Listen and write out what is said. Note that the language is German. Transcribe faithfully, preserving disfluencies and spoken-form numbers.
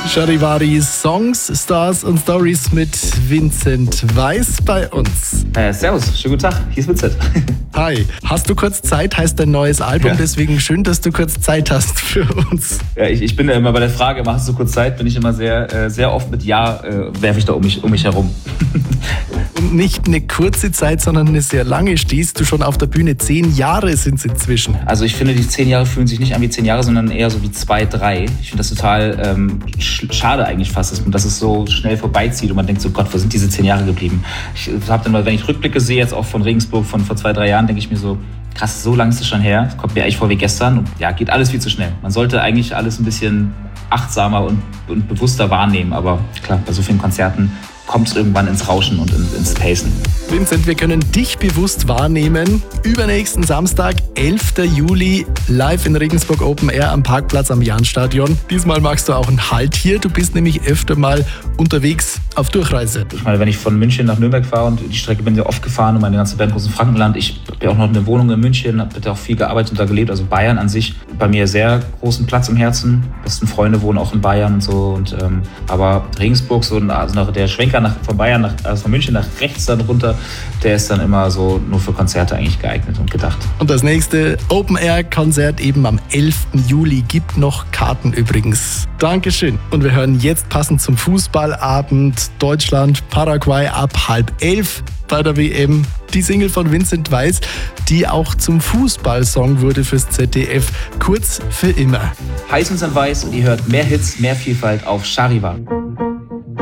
Charivari, Songs, Stars und Stories mit Vincent Weiss bei uns. Äh, servus, schönen guten Tag, hier ist Vincent. Hi, hast du kurz Zeit, heißt dein neues Album, ja. Deswegen schön, dass du kurz Zeit hast für uns. Ja, ich, ich bin ja immer bei der Frage, machst du kurz Zeit, bin ich immer sehr, äh, sehr oft mit Ja, äh, werfe ich da um mich, um mich herum. Und nicht eine kurze Zeit, sondern eine sehr lange stehst du schon auf der Bühne. Zehn Jahre sind es inzwischen. Also ich finde, die zehn Jahre fühlen sich nicht an wie zehn Jahre, sondern eher so wie zwei, drei. Ich finde das total ähm, schade eigentlich fast, dass, dass es so schnell vorbeizieht und man denkt so, Gott, wo sind diese zehn Jahre geblieben? Ich habe dann mal, wenn ich Rückblicke sehe, jetzt auch von Regensburg von vor zwei, drei Jahren, denke ich mir so, krass, so lang ist es schon her. Das kommt mir eigentlich vor wie gestern und ja, geht alles viel zu schnell. Man sollte eigentlich alles ein bisschen achtsamer und, und bewusster wahrnehmen, aber klar, bei so vielen Konzerten kommt es irgendwann ins Rauschen und ins Pacen. Vincent, wir können dich bewusst wahrnehmen. Übernächsten Samstag, elften Juli, live in Regensburg Open Air am Parkplatz am Jahnstadion. Diesmal machst du auch einen Halt hier. Du bist nämlich öfter mal unterwegs auf Durchreise. Ich meine, wenn ich von München nach Nürnberg fahre und die Strecke bin ich oft gefahren und meine ganze Band groß im Frankenland. Ich habe ja auch noch eine Wohnung in München, habe da auch viel gearbeitet und da gelebt. Also Bayern an sich bei mir sehr großen Platz im Herzen. Besten Freunde wohnen auch in Bayern und so. Und, ähm, aber Regensburg, so also nach der Schwenker nach, von Bayern, nach, also von München nach rechts dann runter, der ist dann immer so nur für Konzerte eigentlich geeignet und gedacht. Und das nächste Open-Air-Konzert eben am elften Juli. Gibt noch Karten übrigens. Dankeschön. Und wir hören jetzt passend zum Fußballabend Deutschland, Paraguay ab halb elf bei der W M. Die Single von Vincent Weiss, die auch zum Fußballsong wurde fürs Z D F. Kurz für immer. Heiß Vincent Weiss und ihr hört mehr Hits, mehr Vielfalt auf Charivari.